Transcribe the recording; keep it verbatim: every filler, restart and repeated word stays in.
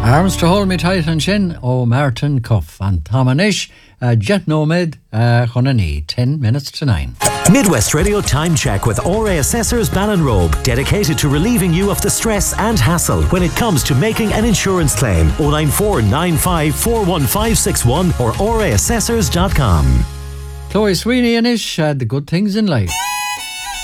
Arms to hold me tight and chin, oh Martin Cuff and Tomanish, uh, Jet Nomad, uh, Chunani, ten minutes to nine. Midwest Radio Time Check with O R A Assessors Ballinrobe, dedicated to relieving you of the stress and hassle when it comes to making an insurance claim. oh nine four nine five four one five six one or O R A assessors dot com. Chloe Sweeney and Ish had the good things in life.